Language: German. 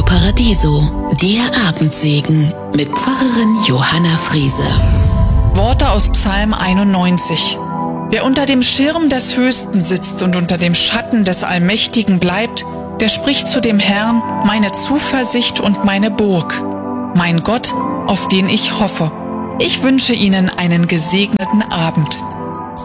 Paradiso, der Abendsegen mit Pfarrerin Johanna Friese. Worte aus Psalm 91. Wer unter dem Schirm des Höchsten sitzt und unter dem Schatten des Allmächtigen bleibt, der spricht zu dem Herrn, meine Zuversicht und meine Burg, mein Gott, auf den ich hoffe. Ich wünsche Ihnen einen gesegneten Abend.